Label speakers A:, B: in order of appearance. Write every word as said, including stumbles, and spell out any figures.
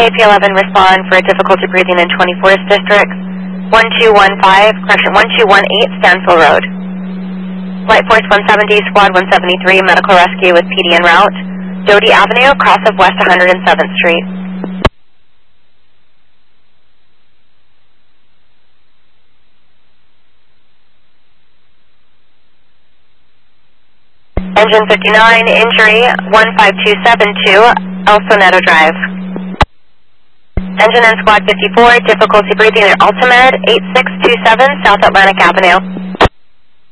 A: A P eleven, respond for difficulty breathing in twenty-fourth District. one two one five, correction, one two one eight, Stansville Road. Flight Force one seventy, Squad one seventy-three, medical rescue with P D en route. Doty Avenue, cross of West one hundred seventh Street. Engine fifty-nine, injury, one five two seven two, El Soneto Drive. Engine and Squad fifty-four, difficulty breathing at Altimed, eight six two seven, South Atlantic Avenue.